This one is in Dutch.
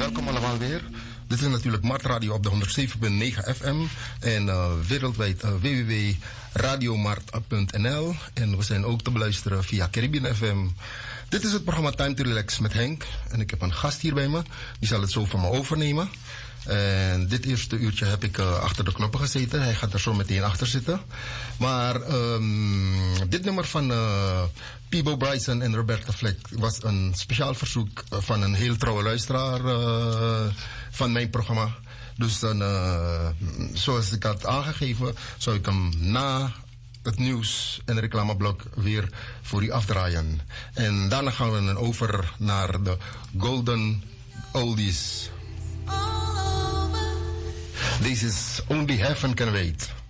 welkom allemaal weer. Dit is natuurlijk Mart Radio op de 107.9 FM en wereldwijd www.radiomart.nl. En we zijn ook te beluisteren via Caribbean FM. Dit is het programma Time to Relax met Henk. En ik heb een gast hier bij me, die zal het zo van me overnemen. En dit eerste uurtje heb ik achter de knoppen gezeten. Hij gaat er zo meteen achter zitten. Maar dit nummer van Peabo Bryson en Roberta Fleck was een speciaal verzoek van een heel trouwe luisteraar van mijn programma. Dus dan, zoals ik had aangegeven, zou ik hem na het nieuws en reclameblok weer voor u afdraaien. En daarna gaan we dan over naar de Golden Oldies. This is Only Heaven Can Wait.